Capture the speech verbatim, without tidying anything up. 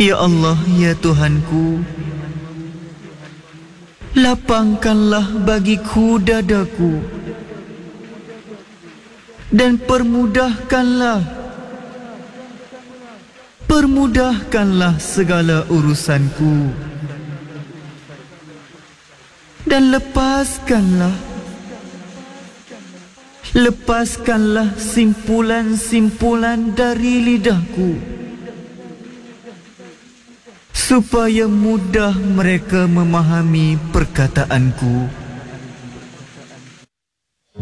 Ya Allah, ya Tuhanku, lapangkanlah bagiku dadaku dan permudahkanlah permudahkanlah segala urusanku dan lepaskanlah lepaskanlah simpulan-simpulan dari lidahku supaya mudah mereka memahami perkataanku.